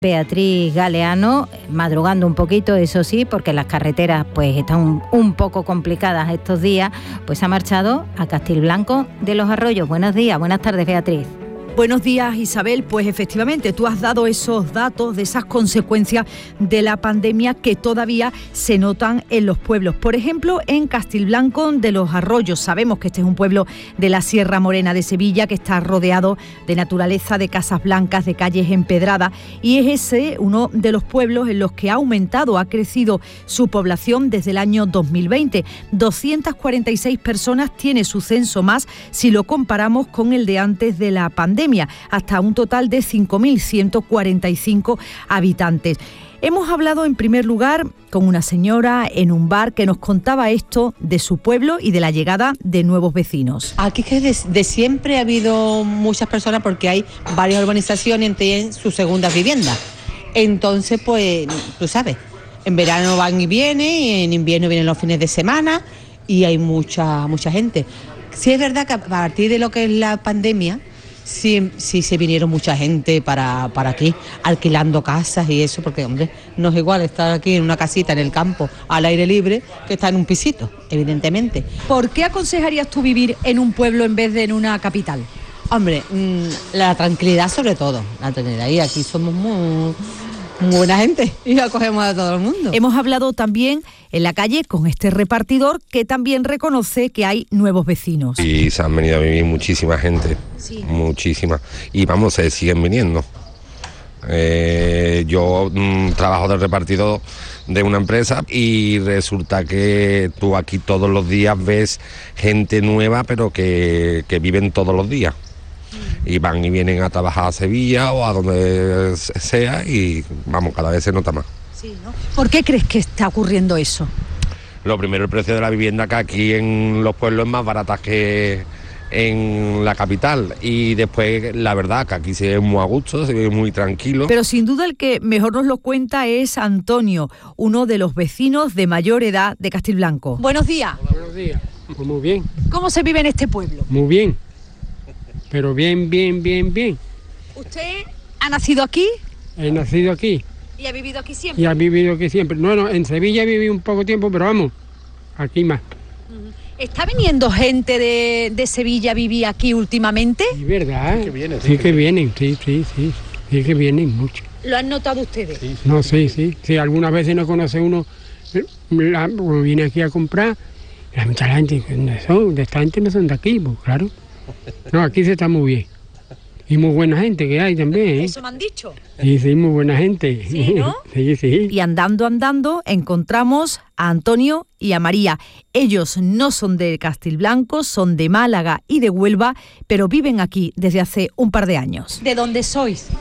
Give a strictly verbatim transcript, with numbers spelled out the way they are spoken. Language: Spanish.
Beatriz Galeano, madrugando un poquito, eso sí, porque las carreteras pues están un, un poco complicadas estos días, pues ha marchado a Castilblanco de los Arroyos. Buenos días, buenas tardes, Beatriz. Buenos días, Isabel. Pues efectivamente, tú has dado esos datos de esas consecuencias de la pandemia que todavía se notan en los pueblos. Por ejemplo, en Castilblanco de los Arroyos. Sabemos que este es un pueblo de la Sierra Morena de Sevilla que está rodeado de naturaleza, de casas blancas, de calles empedradas, y es ese uno de los pueblos en los que ha aumentado, ha crecido su población desde el año dos mil veinte. doscientas cuarenta y seis personas tiene su censo más si lo comparamos con el de antes de la pandemia, hasta un total de cinco mil ciento cuarenta y cinco habitantes. Hemos hablado en primer lugar con una señora en un bar que nos contaba esto de su pueblo y de la llegada de nuevos vecinos. Aquí que de, de siempre ha habido muchas personas porque hay varias urbanizaciones y tienen sus segundas viviendas. Entonces, pues, tú sabes, en verano van y vienen, y en invierno vienen los fines de semana y hay mucha, mucha gente. Sí es verdad que a partir de lo que es la pandemia, Sí, sí se vinieron mucha gente para, para aquí, alquilando casas y eso, porque, hombre, no es igual estar aquí en una casita en el campo, al aire libre, que estar en un pisito, evidentemente. ¿Por qué aconsejarías tú vivir en un pueblo en vez de en una capital? Hombre, mmm, la tranquilidad sobre todo, la tranquilidad, y aquí somos muy... muy buena gente y acogemos a todo el mundo. Hemos hablado también en la calle con este repartidor que también reconoce que hay nuevos vecinos. Y se han venido a vivir muchísima gente, sí. muchísima. Y vamos, se siguen viniendo. Eh, yo mmm, trabajo de repartidor de una empresa y resulta que tú aquí todos los días ves gente nueva, pero que, que viven todos los días. Y van y vienen a trabajar a Sevilla o a donde sea y vamos, cada vez se nota más. Sí, ¿no? ¿Por qué crees que está ocurriendo eso? Lo primero, el precio de la vivienda, que aquí en los pueblos es más barata que en la capital, y después la verdad que aquí se vive muy a gusto, se vive muy tranquilo. Pero sin duda el que mejor nos lo cuenta es Antonio, uno de los vecinos de mayor edad de Castilblanco. Buenos días. Hola, buenos días. Pues muy bien. ¿Cómo se vive en este pueblo? Muy bien. Pero bien, bien, bien, bien. ¿Usted ha nacido aquí? He nacido aquí. ¿Y ha vivido aquí siempre? Y ha vivido aquí siempre. No, no, en Sevilla viví un poco tiempo, pero vamos, aquí más. ¿Está viniendo gente de, de Sevilla a vivir aquí últimamente? Sí, verdad. Sí que vienen. Sí, sí que vienen, sí, sí, sí. Sí que vienen mucho. ¿Lo han notado ustedes? Sí, sí. No, sí, sí. Sí, algunas veces no conoce uno, la, viene aquí a comprar, la mitad de la gente, ¿dónde son? De esta gente no son de aquí, pues claro. No, aquí se está muy bien. Y muy buena gente que hay también, ¿eh? Eso me han dicho. Sí, sí, muy buena gente. Sí, ¿no? Sí, sí. Y andando, andando, encontramos a Antonio y a María. Ellos no son de Castilblanco, son de Málaga y de Huelva, pero viven aquí desde hace un par de años. ¿De dónde sois?